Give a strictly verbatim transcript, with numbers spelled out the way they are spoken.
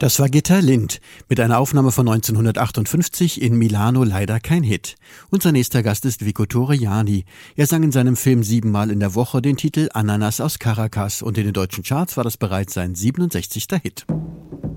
Das war Gitta Lind mit einer Aufnahme von neunzehnhundertachtundfünfzig, in Milano leider kein Hit. Unser nächster Gast ist Vico Torriani. Er sang in seinem Film Siebenmal in der Woche den Titel Ananas aus Caracas und in den deutschen Charts war das bereits sein siebenundsechzigster Hit.